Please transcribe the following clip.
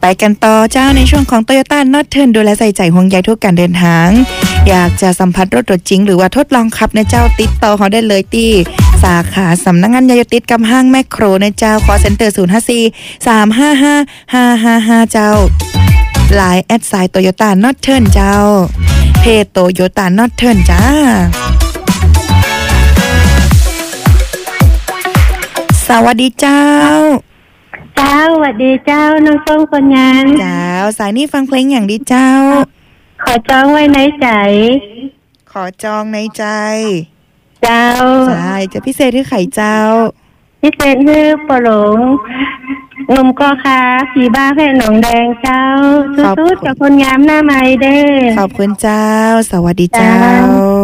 ไปกันต่อเจ้าในช่วงของ Toyota Northern ดูแลใส่ใจห่วงใยทุกการเดินทางอยากจะสัมผัสรถจริงหรือว่าทดลองขับนะเจ้าติดต่อเขาได้เลยที่สาขาสำนักงานยาติดกับห้างแมคโครนะเจ้าคอเซ็นเตอร์054 355 555เจ้าไลน์@โตโยต้านอร์เทิร์นเจ้าเพจโตโยต้านอร์เทิร์นจ้าสวัสดีเจ้าเจ้าสวัสดีเจ้าน้องส้มคนงานเจ้าสายนี้ฟังเพลงอย่างดีเจ้าขอจองไว้ในใจขอจองในใจเจ้าใช่จะพิเศษที่ไข่เจ้าพิเศษคือปลงนมก็ค่ะผีบ้าแค่หนองแดงเจ้าสู้ๆกับคนงามหน้าใหม่เด้ขอบคุณเจ้าสวัสดีเจ้า